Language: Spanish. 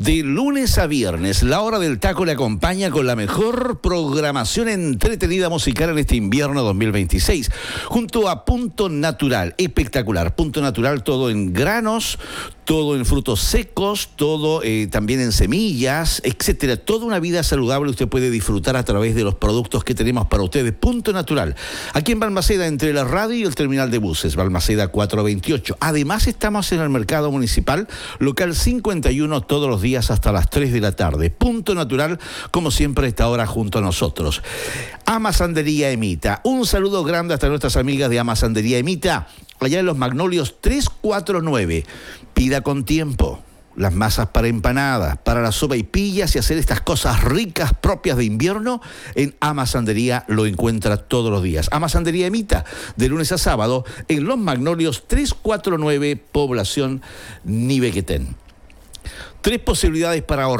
De lunes a viernes, la hora del taco le acompaña con la mejor programación entretenida musical en este invierno 2026, junto a Punto Natural, espectacular. Punto Natural, todo en granos, todo en frutos secos, todo también en semillas, etcétera. Toda una vida saludable usted puede disfrutar a través de los productos que tenemos para ustedes. Punto Natural, aquí en Balmaceda, entre la radio y el terminal de buses, Balmaceda 428. Además, estamos en el mercado municipal, local 51, todos los días hasta las 3 de la tarde. Punto Natural, como siempre, está ahora junto a nosotros. Amasandería Emita. Un saludo grande hasta nuestras amigas de Amasandería Emita, allá en Los Magnolios 349. Pida con tiempo las masas para empanadas, para las sopaipillas y hacer estas cosas ricas propias de invierno. En Amasandería lo encuentra todos los días. Amasandería Emita, de lunes a sábado, en Los Magnolios 349, población Nivequetén. 3 posibilidades para ahorrar.